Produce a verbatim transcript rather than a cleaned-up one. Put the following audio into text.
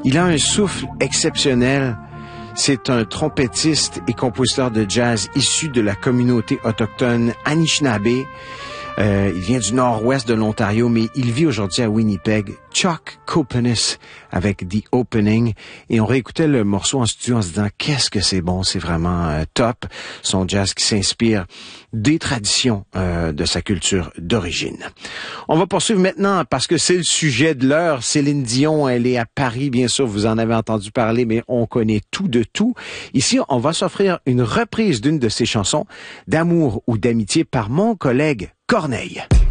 Il a un souffle exceptionnel. C'est un trompettiste et compositeur de jazz issu de la communauté autochtone Anishinaabe. Euh, il vient du nord-ouest de l'Ontario, mais il vit aujourd'hui à Winnipeg. Chuck Copenis avec The Opening. Et on réécoutait le morceau en studio en se disant « Qu'est-ce que c'est bon, c'est vraiment euh, top ». Son jazz qui s'inspire des traditions euh, de sa culture d'origine. On va poursuivre maintenant parce que c'est le sujet de l'heure. Céline Dion, elle est à Paris, bien sûr, vous en avez entendu parler, mais on connaît tout de tout. Ici, on va s'offrir une reprise d'une de ses chansons, d'amour ou d'amitié, par mon collègue Corneille.